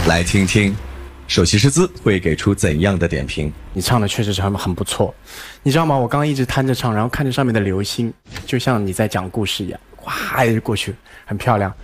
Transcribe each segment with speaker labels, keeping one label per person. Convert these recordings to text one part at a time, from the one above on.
Speaker 1: 来听听首席师资会给出怎样的点评。
Speaker 2: 你唱的确实是很不错，你知道吗？我刚刚一直摊着唱，然后看着上面的流星，就像你在讲故事一样，哗就过去，很漂亮。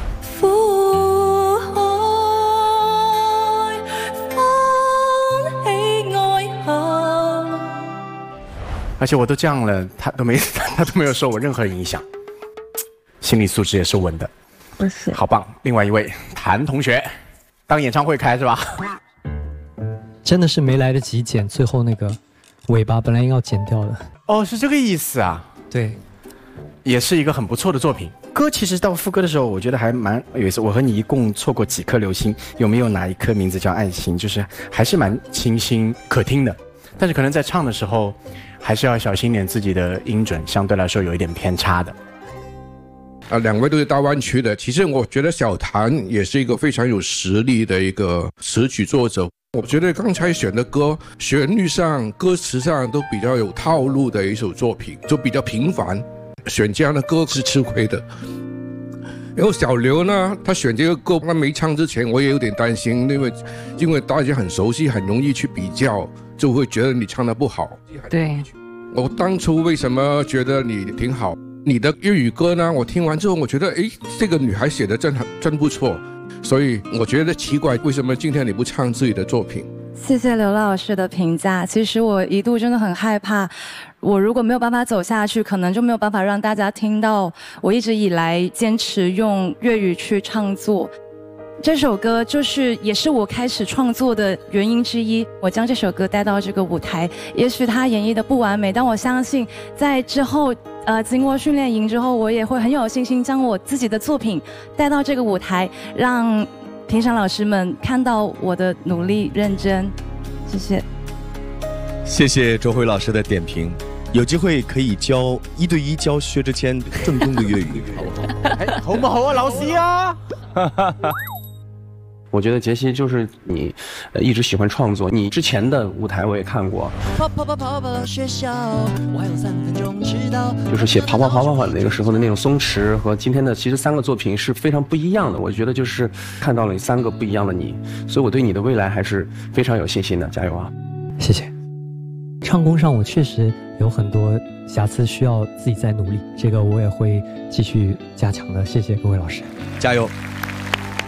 Speaker 2: 而且我都这样了，他都没有受我任何影响，心理素质也是稳的，
Speaker 3: 不是，
Speaker 2: 好棒。另外一位谭同学，当演唱会开是吧？
Speaker 4: 真的是没来得及剪，最后那个尾巴本来要剪掉的。
Speaker 2: 哦，是这个意思啊。
Speaker 4: 对，
Speaker 2: 也是一个很不错的作品。歌其实到副歌的时候，我觉得还蛮有意思。我和你一共错过几颗流星，有没有哪一颗名字叫爱心？就是还是蛮清新可听的，但是可能在唱的时候，还是要小心点自己的音准，相对来说有一点偏差的。
Speaker 5: 两位都是大湾区的，其实我觉得小谭也是一个非常有实力的一个词曲作者。我觉得刚才选的歌，旋律上、歌词上都比较有套路的一首作品，就比较平凡。选这样的歌是吃亏的。然后小刘呢，他选这个歌，他没唱之前，我也有点担心，因为大家很熟悉，很容易去比较，就会觉得你唱得不好。
Speaker 3: 对，
Speaker 5: 我当初为什么觉得你挺好？你的粤语歌呢，我听完之后，我觉得，这个女孩写的真不错。所以我觉得奇怪，为什么今天你不唱自己的作品？
Speaker 3: 谢谢刘老师的评价。其实我一度真的很害怕，我如果没有办法走下去，可能就没有办法让大家听到我一直以来坚持用粤语去创作。这首歌也是我开始创作的原因之一。我将这首歌带到这个舞台，也许它演绎的不完美，但我相信在之后经过训练营之后，我也会很有信心将我自己的作品带到这个舞台，让评审老师们看到我的努力认真。谢谢。
Speaker 1: 谢谢周辉老师的点评。有机会可以1对1教薛之谦正宗的粤语。
Speaker 2: 好唔好啊，老师啊？
Speaker 6: 我觉得杰西就是你，一直喜欢创作。你之前的舞台我也看过，跑学校，我还有3分钟迟到。就是写跑那个时候的那种松弛，和今天的其实3个作品是非常不一样的。我觉得就是看到了你3个不一样的你，所以我对你的未来还是非常有信心的。加油啊！
Speaker 4: 谢谢。唱功上我确实有很多瑕疵，需要自己再努力，这个我也会继续加强的。谢谢各位老师，
Speaker 1: 加油！